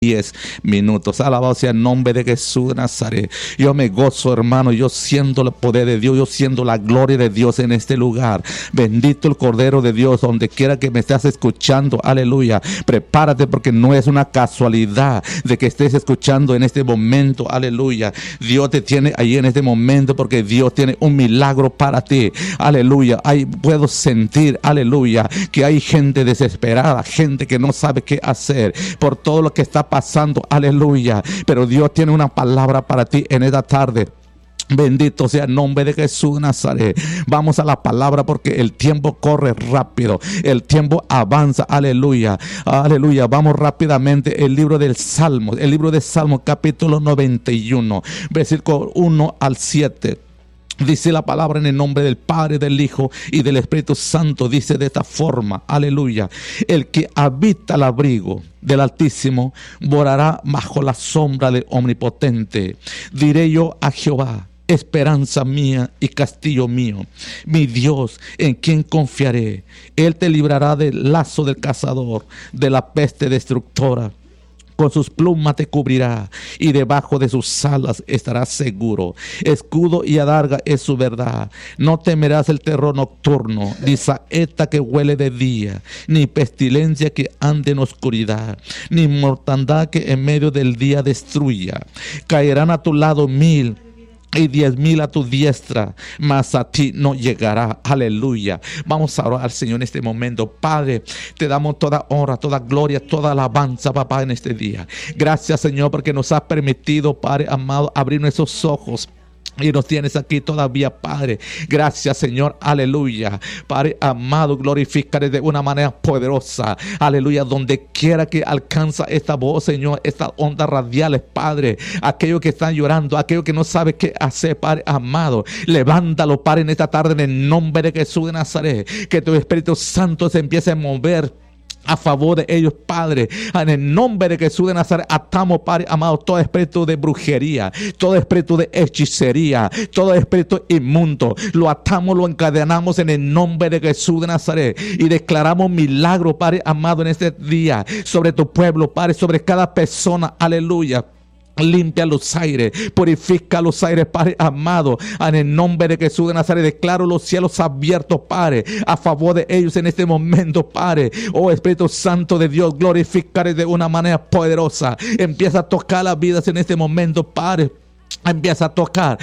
10 minutos. Alabado sea el nombre de Jesús de Nazaret. Yo me gozo, hermano, yo siento el poder de Dios, yo siento la gloria de Dios en este lugar. Bendito el Cordero de Dios, donde quiera que me estés escuchando, aleluya. Prepárate, porque no es una casualidad de que estés escuchando en este momento, aleluya. Dios te tiene ahí en este momento, porque Dios tiene un milagro para ti, aleluya. Ahí puedo sentir, aleluya, que hay gente desesperada, gente que no sabe qué hacer por todo lo que está pasando, aleluya. Pero Dios tiene una palabra para ti en esta tarde. Bendito sea el nombre de Jesús de Nazaret. Vamos a la palabra, porque el tiempo corre rápido, el tiempo avanza, aleluya, aleluya. Vamos rápidamente. El libro de Salmos capítulo 91, versículo 1 al 7. Dice la palabra en el nombre del Padre, del Hijo y del Espíritu Santo. Dice de esta forma, aleluya: el que habita el abrigo del Altísimo morará bajo la sombra del Omnipotente. Diré yo a Jehová: esperanza mía y castillo mío, mi Dios, en quien confiaré. Él te librará del lazo del cazador, de la peste destructora. Con sus plumas te cubrirá, y debajo de sus alas estarás seguro. Escudo y adarga es su verdad. No temerás el terror nocturno, ni saeta que huele de día, ni pestilencia que ande en oscuridad, ni mortandad que en medio del día destruya. Caerán a tu lado 1000 y 10,000 a tu diestra, mas a ti no llegará. Aleluya. Vamos a orar al Señor en este momento. Padre, te damos toda honra, toda gloria, toda alabanza, papá, en este día. Gracias, Señor, porque nos has permitido, Padre amado, abrir nuestros ojos. Y nos tienes aquí todavía, Padre. Gracias, Señor, aleluya. Padre amado, glorifícale de una manera poderosa, aleluya. Donde quiera que alcanza esta voz, Señor, estas ondas radiales, Padre, aquellos que están llorando, aquellos que no saben qué hacer, Padre amado, levántalo, Padre, en esta tarde, en el nombre de Jesús de Nazaret. Que tu Espíritu Santo se empiece a mover a favor de ellos, Padre. En el nombre de Jesús de Nazaret atamos, Padre amado, todo espíritu de brujería, todo espíritu de hechicería, todo espíritu inmundo. Lo atamos, lo encadenamos en el nombre de Jesús de Nazaret. Y declaramos milagro, Padre amado, en este día sobre tu pueblo, Padre, sobre cada persona. Aleluya. Limpia los aires, purifica los aires, Padre amado. En el nombre de Jesús de Nazaret declaro los cielos abiertos, Padre, a favor de ellos en este momento, Padre. Oh Espíritu Santo de Dios, glorificaré de una manera poderosa. Empieza a tocar las vidas en este momento, Padre. Empieza a tocar,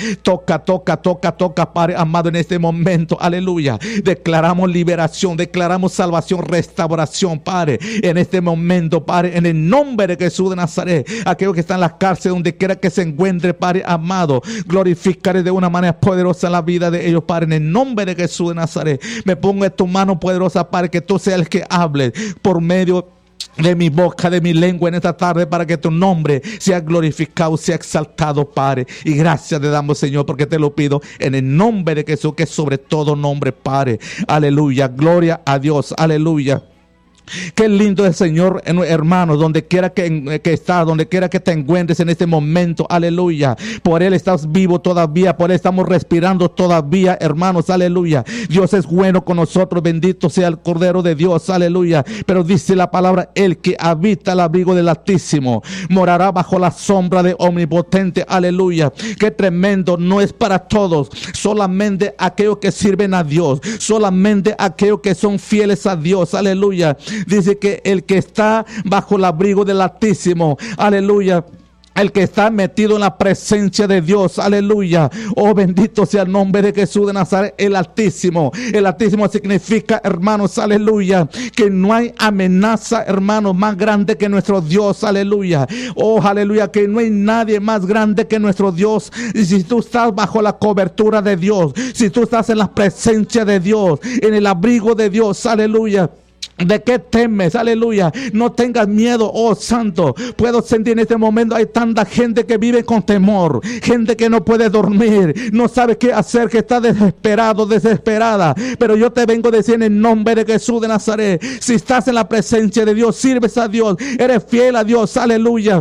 toca, Padre amado, en este momento, aleluya. Declaramos liberación, declaramos salvación, restauración, Padre, en este momento, Padre, en el nombre de Jesús de Nazaret. Aquellos que están en la cárcel, donde quiera que se encuentre, Padre amado, glorificaré de una manera poderosa la vida de ellos, Padre, en el nombre de Jesús de Nazaret. Me pongo en tu mano poderosa, Padre, que tú seas el que hable por medio de mi boca, de mi lengua en esta tarde, para que tu nombre sea glorificado, sea exaltado, Padre. Y gracias te damos, Señor, porque te lo pido en el nombre de Jesús, que es sobre todo nombre, Padre. Aleluya, gloria a Dios, aleluya. Qué lindo es el Señor, hermano, donde quiera que estás, donde quiera que te encuentres en este momento, aleluya. Por Él estás vivo todavía, por Él estamos respirando todavía, hermanos, aleluya. Dios es bueno con nosotros, bendito sea el Cordero de Dios, aleluya. Pero dice la palabra: el que habita el abrigo del Altísimo morará bajo la sombra de Omnipotente, aleluya. Qué tremendo, no es para todos, solamente aquellos que sirven a Dios, solamente aquellos que son fieles a Dios, aleluya. Dice que el que está bajo el abrigo del Altísimo, aleluya, el que está metido en la presencia de Dios, aleluya. Oh, bendito sea el nombre de Jesús de Nazaret, el Altísimo. El Altísimo significa, hermanos, aleluya, que no hay amenaza, hermanos, más grande que nuestro Dios, aleluya. Oh, aleluya, que no hay nadie más grande que nuestro Dios. Y si tú estás bajo la cobertura de Dios, si tú estás en la presencia de Dios, en el abrigo de Dios, aleluya, ¿de qué temes? Aleluya. No tengas miedo, oh santo. Puedo sentir en este momento, hay tanta gente que vive con temor, gente que no puede dormir, no sabe qué hacer, que está desesperado, desesperada. Pero yo te vengo a decir en el nombre de Jesús de Nazaret: si estás en la presencia de Dios, sirves a Dios, eres fiel a Dios, aleluya.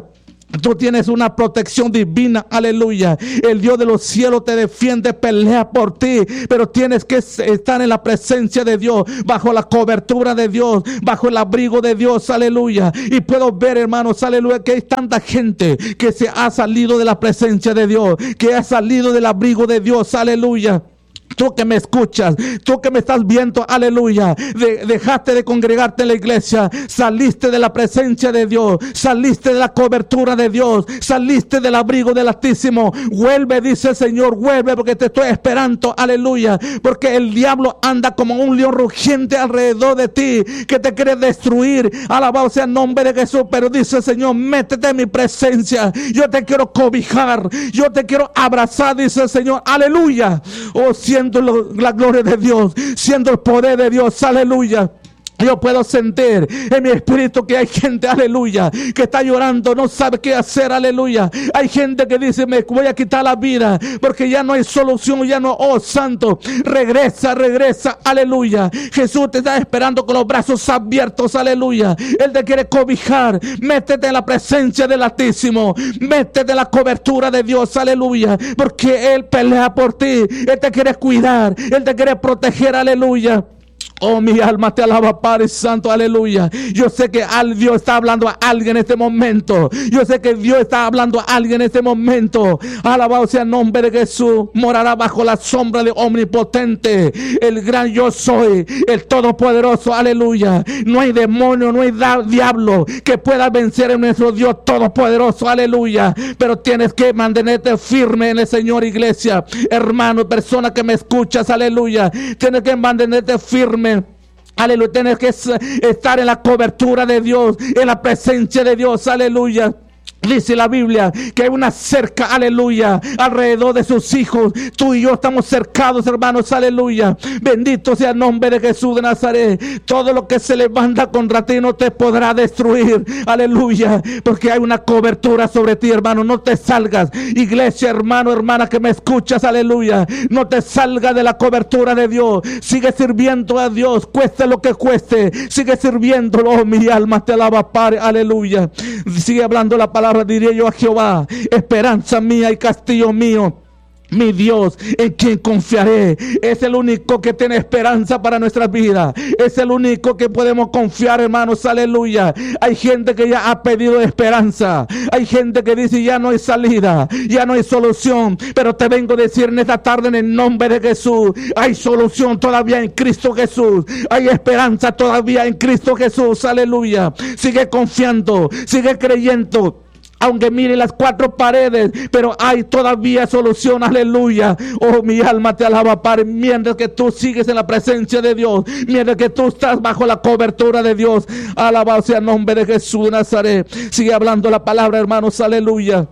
Tú tienes una protección divina, aleluya. El Dios de los cielos te defiende, pelea por ti, pero tienes que estar en la presencia de Dios, bajo la cobertura de Dios, bajo el abrigo de Dios, aleluya. Y puedo ver, hermanos, aleluya, que hay tanta gente que se ha salido de la presencia de Dios, que ha salido del abrigo de Dios, aleluya. Tú que me escuchas, tú que me estás viendo, aleluya, dejaste de congregarte en la iglesia, saliste de la presencia de Dios, saliste de la cobertura de Dios, saliste del abrigo del Altísimo. Vuelve, dice el Señor, vuelve, porque te estoy esperando, aleluya, porque el diablo anda como un león rugiente alrededor de ti, que te quiere destruir. Alabado sea el nombre de Jesús, pero dice el Señor, métete en mi presencia, yo te quiero cobijar, yo te quiero abrazar, dice el Señor, aleluya. Oh, siendo la gloria de Dios, siendo el poder de Dios, aleluya. Yo puedo sentir en mi espíritu que hay gente, aleluya, que está llorando, no sabe qué hacer, aleluya. Hay gente que dice, me voy a quitar la vida porque ya no hay solución, ya no, oh santo, regresa, aleluya. Jesús te está esperando con los brazos abiertos, aleluya. Él te quiere cobijar, métete en la presencia del Altísimo, métete en la cobertura de Dios, aleluya, porque Él pelea por ti, Él te quiere cuidar, Él te quiere proteger, aleluya. Oh, mi alma te alaba, Padre Santo, aleluya. Yo sé que Dios está hablando a alguien en este momento. Yo sé que Dios está hablando a alguien en este momento. Alabado sea el nombre de Jesús. Morará bajo la sombra del Omnipotente, el gran yo soy, el Todopoderoso, aleluya. No hay demonio, no hay diablo que pueda vencer a nuestro Dios Todopoderoso, aleluya. Pero tienes que mantenerte firme en el Señor, iglesia. Hermano, persona que me escuchas, aleluya. Tienes que mantenerte firme. Aleluya, tienes que estar en la cobertura de Dios, en la presencia de Dios, aleluya. Dice la Biblia que hay una cerca, aleluya, alrededor de sus hijos. Tú y yo estamos cercados, hermanos, aleluya. Bendito sea el nombre de Jesús de Nazaret. Todo lo que se levanta contra ti no te podrá destruir, aleluya, porque hay una cobertura sobre ti, hermano. No te salgas, iglesia, hermano, hermana que me escuchas, aleluya. No te salgas de la cobertura de Dios. Sigue sirviendo a Dios, cueste lo que cueste. Sigue sirviéndolo, oh, mi alma te alaba, Padre, aleluya. Sigue hablando la palabra. Diré yo a Jehová, esperanza mía y castillo mío, mi Dios, en quien confiaré. Es el único que tiene esperanza para nuestras vidas. Es el único que podemos confiar, hermanos, aleluya. Hay gente que ya ha pedido esperanza. Hay gente que dice ya no hay salida, ya no hay solución. Pero te vengo a decir en esta tarde en el nombre de Jesús, hay solución todavía en Cristo Jesús. Hay esperanza todavía en Cristo Jesús, aleluya. Sigue confiando, sigue creyendo. Aunque mire las cuatro paredes, pero hay todavía solución, aleluya. Oh, mi alma te alaba, Padre, mientras que tú sigues en la presencia de Dios, mientras que tú estás bajo la cobertura de Dios. Alabado sea el nombre de Jesús de Nazaret. Sigue hablando la palabra, hermanos, aleluya.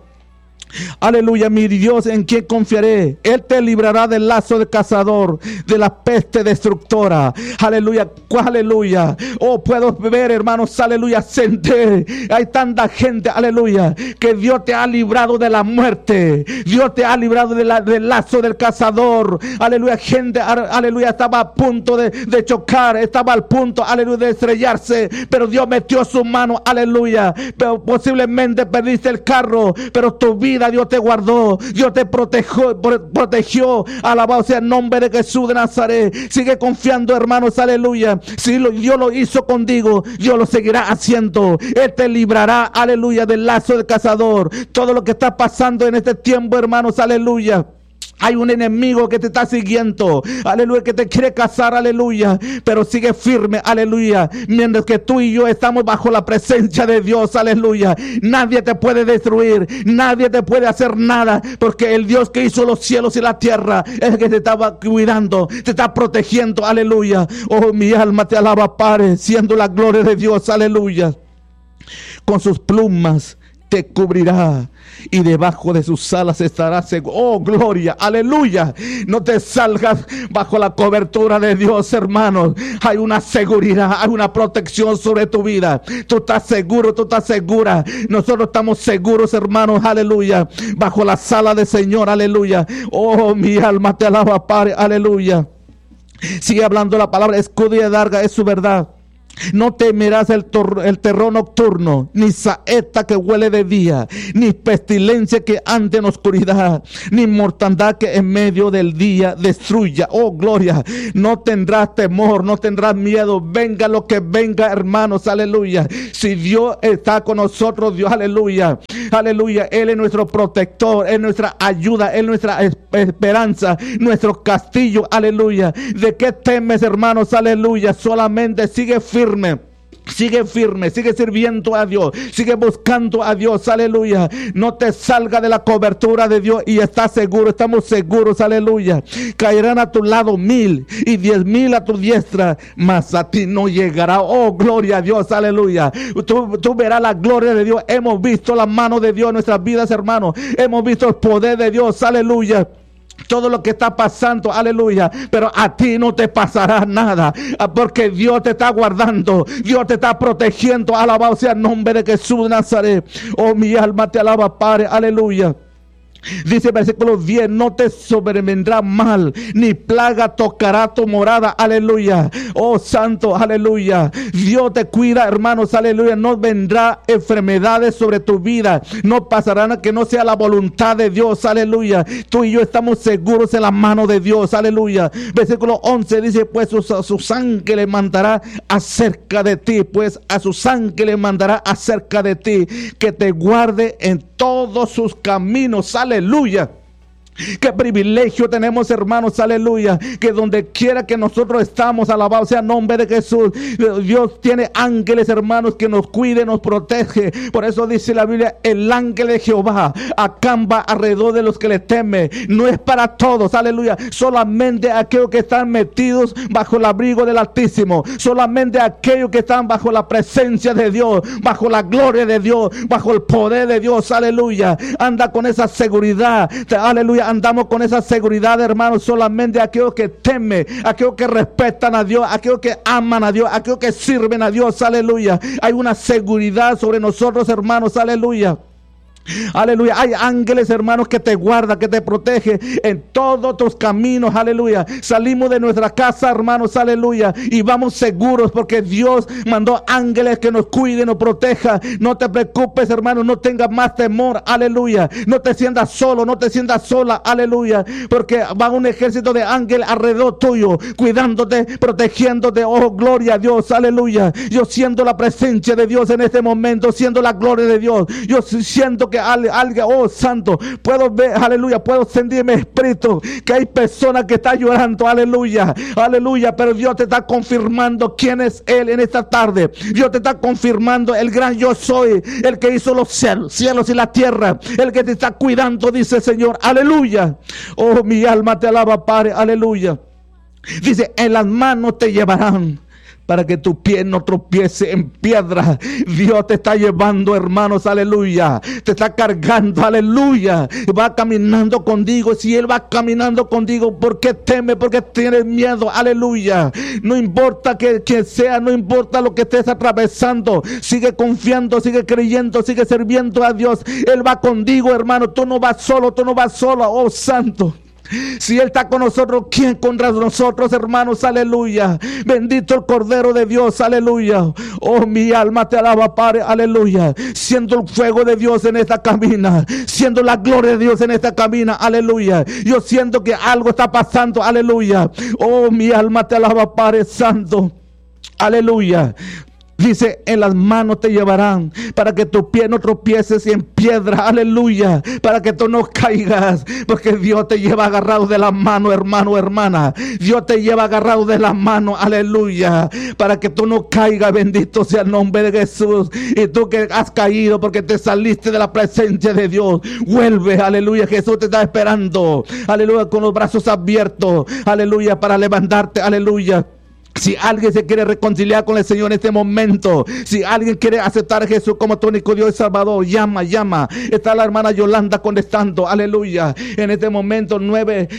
Aleluya, mi Dios, en quien confiaré. Él te librará del lazo del cazador, de la peste destructora. Aleluya, aleluya. Oh, puedo ver, hermanos, aleluya, sentir. Hay tanta gente, aleluya, que Dios te ha librado de la muerte. Dios te ha librado del lazo del cazador. Aleluya, gente, aleluya, estaba a punto de chocar, estaba al punto, aleluya, de estrellarse, pero Dios metió su mano, aleluya. Pero posiblemente perdiste el carro, pero tu vida Dios te guardó, Dios te protegió. Alabado sea el nombre de Jesús de Nazaret. Sigue confiando, hermanos, aleluya. Si Dios lo hizo contigo, Dios lo seguirá haciendo. Él te librará, aleluya, del lazo del cazador. Todo lo que está pasando en este tiempo, hermanos, aleluya. Hay un enemigo que te está siguiendo, aleluya, que te quiere cazar, aleluya, pero sigue firme, aleluya, mientras que tú y yo estamos bajo la presencia de Dios, aleluya. Nadie te puede destruir, nadie te puede hacer nada, porque el Dios que hizo los cielos y la tierra es el que te estaba cuidando, te está protegiendo, aleluya. Oh, mi alma te alaba, Padre, siendo la gloria de Dios, aleluya. Con sus plumas te cubrirá y debajo de sus alas estarás seguro. Oh, gloria, aleluya. No te salgas bajo la cobertura de Dios, hermanos. Hay una seguridad, hay una protección sobre tu vida. Tú estás seguro, tú estás segura. Nosotros estamos seguros, hermanos, aleluya, bajo la sala del Señor, aleluya. Oh, mi alma te alaba, Padre, aleluya. Sigue hablando la palabra, escudo y adarga es su verdad. No temerás el terror nocturno, ni saeta que huele de día, ni pestilencia que ande en oscuridad, ni mortandad que en medio del día destruya. Oh, gloria. No tendrás temor, no tendrás miedo. Venga lo que venga, hermanos. Aleluya. Si Dios está con nosotros, Dios, aleluya. Aleluya. Él es nuestro protector, es nuestra ayuda, es nuestra esperanza, nuestro castillo. Aleluya. ¿De qué temes, hermanos? Aleluya. Solamente sigue firme. Sigue firme, sigue sirviendo a Dios, sigue buscando a Dios, aleluya. No te salga de la cobertura de Dios y estás seguro, estamos seguros, aleluya. Caerán a tu lado 1000 y 10,000 a tu diestra, mas a ti no llegará. Oh, gloria a Dios, aleluya. Tú verás la gloria de Dios. Hemos visto la mano de Dios en nuestras vidas, hermanos. Hemos visto el poder de Dios, aleluya. Todo lo que está pasando, aleluya, pero a ti no te pasará nada, porque Dios te está guardando, Dios te está protegiendo. Alabado sea el nombre de Jesús de Nazaret. Oh, mi alma te alaba, Padre, aleluya. Dice el versículo 10, no te sobrevendrá mal, ni plaga tocará tu morada, aleluya. Oh, santo, aleluya. Dios te cuida, hermanos, aleluya. No vendrá enfermedades sobre tu vida, no pasarán que no sea la voluntad de Dios, aleluya. Tú y yo estamos seguros en la mano de Dios, aleluya. Versículo 11 dice, pues a sus ángeles mandará acerca de ti, pues a sus ángeles mandará acerca de ti, que te guarde en todos sus caminos, aleluya. Qué privilegio tenemos, hermanos, aleluya, que donde quiera que nosotros estamos, alabado sea el nombre de Jesús. Dios tiene ángeles, hermanos, que nos cuide, nos protege. Por eso dice la Biblia, el ángel de Jehová acampa alrededor de los que le temen. No es para todos, aleluya, solamente aquellos que están metidos bajo el abrigo del Altísimo, solamente aquellos que están bajo la presencia de Dios, bajo la gloria de Dios, bajo el poder de Dios, aleluya. Anda con esa seguridad, aleluya. Andamos con esa seguridad, hermanos, solamente aquellos que temen, aquellos que respetan a Dios, aquellos que aman a Dios, aquellos que sirven a Dios, aleluya. Hay una seguridad sobre nosotros, hermanos, aleluya. Aleluya, hay ángeles, hermanos, que te guardan, que te protegen en todos tus caminos, aleluya. Salimos de nuestra casa, hermanos, aleluya, y vamos seguros porque Dios mandó ángeles que nos cuiden, nos protejan. No te preocupes, hermanos, no tengas más temor, aleluya. No te sientas solo, no te sientas sola, aleluya, porque va un ejército de ángeles alrededor tuyo, cuidándote, protegiéndote. Oh, gloria a Dios, aleluya. Yo siento la presencia de Dios en este momento, siento la gloria de Dios. Yo siento que alguien, oh santo, puedo ver, aleluya, puedo sentir en mi espíritu que hay personas que están llorando, aleluya, aleluya, pero Dios te está confirmando quién es Él en esta tarde. Dios te está confirmando el gran yo soy, el que hizo los cielos y la tierra, el que te está cuidando, dice el Señor, aleluya. Oh, mi alma te alaba, Padre, aleluya. Dice, en las manos te llevarán, para que tu pie no tropiece en piedra. Dios te está llevando, hermanos, aleluya. Te está cargando, aleluya. Va caminando contigo. Si Él va caminando contigo, ¿por qué temes? ¿Por qué tienes miedo? Aleluya. No importa que sea, no importa lo que estés atravesando. Sigue confiando, sigue creyendo, sigue sirviendo a Dios. Él va contigo, hermano. Tú no vas solo, tú no vas sola. Oh, santo. Si Él está con nosotros, ¿quién contra nosotros, hermanos? Aleluya. Bendito el Cordero de Dios, aleluya. Oh, mi alma te alaba, Padre, aleluya. Siendo el fuego de Dios en esta camina, siendo la gloria de Dios en esta camina, aleluya. Yo siento que algo está pasando, aleluya. Oh, mi alma te alaba, Padre Santo, aleluya. Dice, en las manos te llevarán para que tu pie no tropieces en piedra, aleluya, para que tú no caigas, porque Dios te lleva agarrado de la mano, hermano, hermana. Dios te lleva agarrado de la mano, aleluya, para que tú no caigas. Bendito sea el nombre de Jesús. Y tú que has caído porque te saliste de la presencia de Dios, vuelve, aleluya. Jesús te está esperando, aleluya, con los brazos abiertos, aleluya, para levantarte, aleluya. Si alguien se quiere reconciliar con el Señor en este momento, si alguien quiere aceptar a Jesús como tu único Dios y Salvador, llama. Está la hermana Yolanda contestando, aleluya. En este momento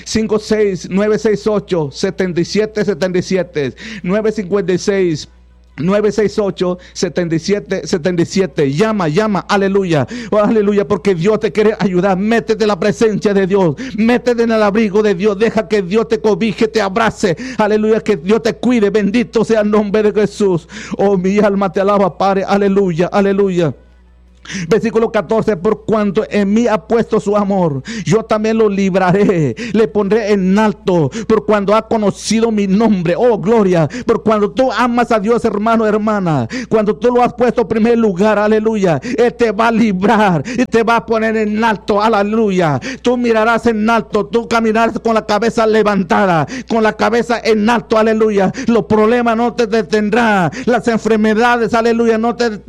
956-968-7777, 956 968-7777. Llama, aleluya. Oh, aleluya, porque Dios te quiere ayudar. Métete en la presencia de Dios. Métete en el abrigo de Dios. Deja que Dios te cobije, te abrace. Aleluya, que Dios te cuide. Bendito sea el nombre de Jesús. Oh, mi alma te alaba, Padre. Aleluya, aleluya. Versículo 14, por cuanto en mí ha puesto su amor, yo también lo libraré, le pondré en alto, por cuando ha conocido mi nombre. Oh, gloria, por cuando tú amas a Dios, hermano, hermana, cuando tú lo has puesto en primer lugar, aleluya, Él te va a librar y te va a poner en alto, aleluya. Tú mirarás en alto, tú caminarás con la cabeza levantada, con la cabeza en alto, aleluya. Los problemas no te detendrán, las enfermedades, aleluya, no te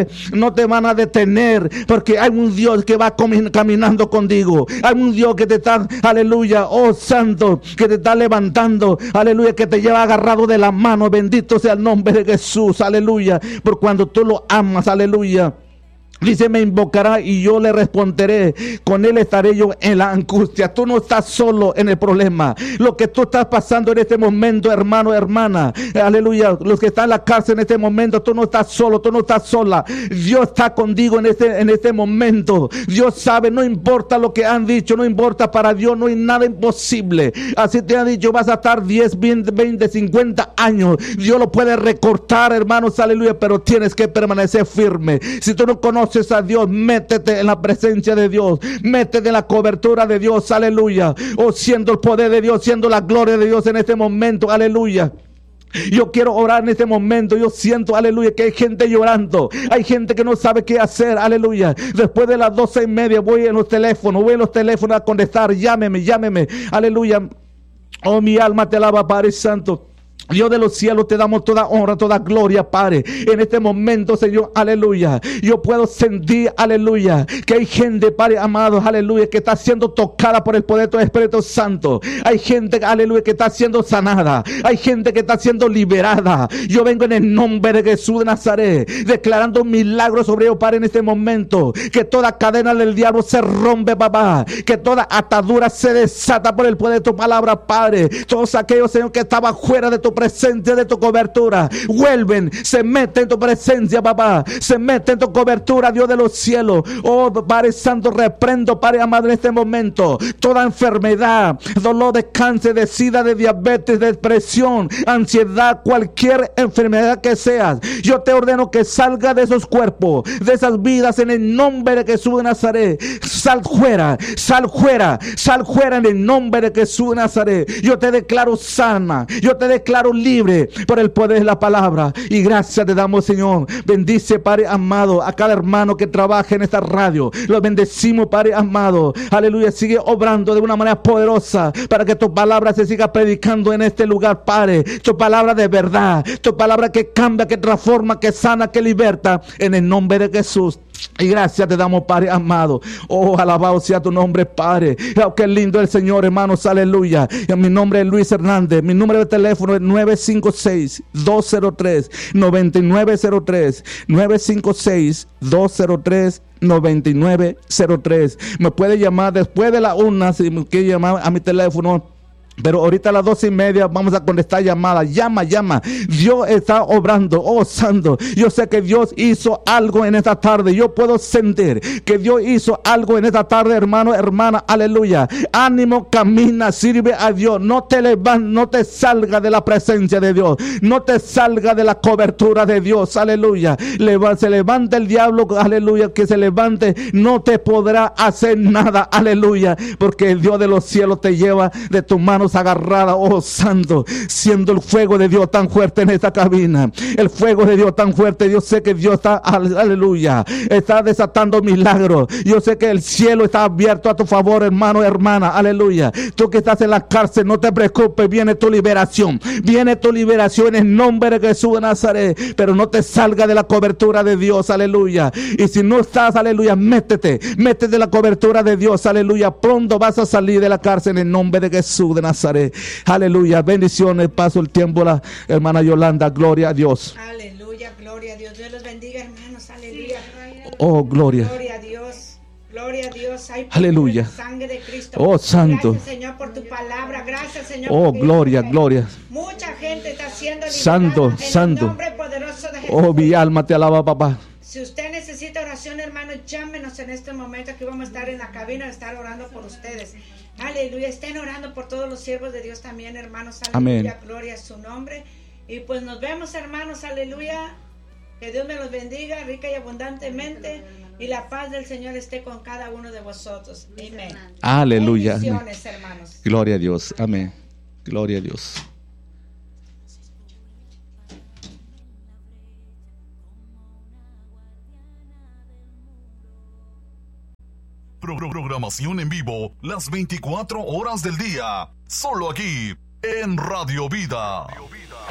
van a detener, porque hay un Dios que va caminando contigo. Hay un Dios que te está, aleluya, oh santo, que te está levantando, aleluya, que te lleva agarrado de la mano. Bendito sea el nombre de Jesús, aleluya, por cuando tú lo amas, aleluya. Dice, me invocará y yo le responderé, con él estaré yo en la angustia. Tú no estás solo en el problema. Lo que tú estás pasando en este momento, hermano, hermana, aleluya, los que están en la cárcel en este momento, tú no estás solo, tú no estás sola. Dios está contigo en este momento. Dios sabe, no importa lo que han dicho, no importa, para Dios no hay nada imposible. Así te han dicho, vas a estar 10, 20, 50 años. Dios lo puede recortar, hermanos, aleluya, pero tienes que permanecer firme. Si tú no conoces a Dios, métete en la presencia de Dios, métete en la cobertura de Dios, aleluya. O siendo el poder de Dios, siendo la gloria de Dios en este momento, aleluya. Yo quiero orar en este momento. Yo siento, aleluya, que hay gente llorando. Hay gente que no sabe qué hacer, aleluya. Después de las 12:30 voy en los teléfonos a contestar. Llámeme, aleluya. Oh, mi alma te alaba, Padre Santo. Dios de los cielos, te damos toda honra, toda gloria, Padre. En este momento, Señor, aleluya, yo puedo sentir, aleluya, que hay gente, Padre amado, aleluya, que está siendo tocada por el poder del Espíritu Santo. Hay gente, aleluya, que está siendo sanada. Hay gente que está siendo liberada. Yo vengo en el nombre de Jesús de Nazaret, declarando milagros sobre ellos, Padre, en este momento. Que toda cadena del diablo se rompe, papá. Que toda atadura se desata por el poder de tu palabra, Padre. Todos aquellos, Señor, que estaban fuera de tu presencia, de tu cobertura, vuelven, se meten en tu presencia, papá, se meten en tu cobertura, Dios de los cielos. Oh, Padre Santo, reprendo, Padre amado, en este momento toda enfermedad, dolor de cáncer, de sida, de diabetes, de depresión, ansiedad, cualquier enfermedad que seas. Yo te ordeno que salga de esos cuerpos, de esas vidas, en el nombre de Jesús de Nazaret. Sal fuera, sal fuera, sal fuera en el nombre de Jesús de Nazaret. Yo te declaro sana, yo te declaro libre por el poder de la palabra. Y gracias te damos, Señor. Bendice, Padre amado, a cada hermano que trabaja en esta radio. Los bendecimos, Padre amado. Aleluya. Sigue obrando de una manera poderosa para que tu palabra se siga predicando en este lugar, Padre. Tu palabra de verdad, tu palabra que cambia, que transforma, que sana, que liberta, en el nombre de Jesús. Y gracias te damos, Padre amado. Oh, alabado sea tu nombre, Padre. Oh, qué lindo el Señor, hermanos, aleluya. Y mi nombre es Luis Hernández. Mi número de teléfono es 956-203-9903. 956-203-9903. Me puede llamar después de la 1 si me quiere llamar a mi teléfono. Pero ahorita a las 12:30 vamos a contestar llamadas. Llama. Dios está obrando. Oh, santo. Yo sé que Dios hizo algo en esta tarde. Yo puedo sentir que Dios hizo algo en esta tarde, hermano, hermana. Aleluya. Ánimo, camina, sirve a Dios. No te levantes, no te salga de la presencia de Dios. No te salga de la cobertura de Dios. Aleluya. Se levanta el diablo. Aleluya. Que se levante. No te podrá hacer nada. Aleluya. Porque el Dios de los cielos te lleva de tu mano agarrada, oh santo, siendo el fuego de Dios tan fuerte en esta cabina, el fuego de Dios tan fuerte. Yo sé que Dios está, aleluya, está desatando milagros. Yo sé que el cielo está abierto a tu favor, hermano, hermana, aleluya. Tú que estás en la cárcel, no te preocupes, viene tu liberación en el nombre de Jesús de Nazaret. Pero no te salga de la cobertura de Dios, aleluya. Y si no estás, aleluya, métete en la cobertura de Dios, aleluya. Pronto vas a salir de la cárcel en el nombre de Jesús de Nazaret. Aleluya, bendiciones. Paso el tiempo la hermana Yolanda. Gloria a Dios. Aleluya, gloria a Dios. Dios los bendiga, hermanos. Aleluya. Oh, gloria. Gloria a Dios. Gloria Gloria a Dios. Hay Aleluya. sangre de Cristo. Oh, santo. Gracias, Señor, por tu palabra. Gracias, Señor. Oh, gloria, gloria. Mucha gente está siendo liberada Santo, en santo. el nombre poderoso de Jesús. Oh, mi alma te alaba, papá. Si usted necesita oración, hermano, llámenos en este momento. Aquí vamos a estar en la cabina, a estar orando por ustedes. Aleluya. Estén orando por todos los siervos de Dios también, hermanos. Aleluya. Amén. Gloria a su nombre. Y pues nos vemos, hermanos. Aleluya. Que Dios me los bendiga rica y abundantemente. Y la paz del Señor esté con cada uno de vosotros. Amén. Aleluya. Bendiciones, hermanos. Gloria a Dios. Amén. Gloria a Dios. Programación en vivo las 24 horas del día. Solo aquí en Radio Vida.